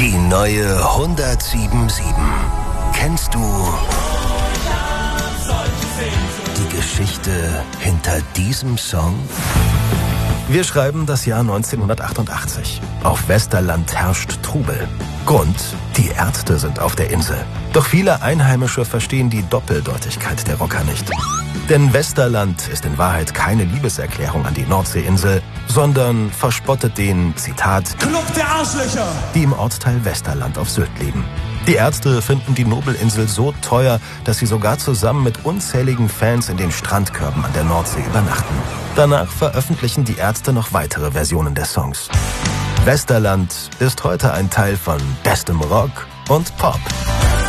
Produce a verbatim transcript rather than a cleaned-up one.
Die neue hundertsieben sieben. Kennst du die Geschichte hinter diesem Song? Wir schreiben das Jahr neunzehnhundertachtundachtzig. Auf Westerland herrscht Trubel. Grund: die Ärzte sind auf der Insel. Doch viele Einheimische verstehen die Doppeldeutigkeit der Rocker nicht. Denn Westerland ist in Wahrheit keine Liebeserklärung an die Nordseeinsel, sondern verspottet den, Zitat, Club der Arschlöcher, die im Ortsteil Westerland auf Sylt leben. Die Ärzte finden die Nobelinsel so teuer, dass sie sogar zusammen mit unzähligen Fans in den Strandkörben an der Nordsee übernachten. Danach veröffentlichen die Ärzte noch weitere Versionen des Songs. Westerland ist heute ein Teil von bestem Rock und Pop.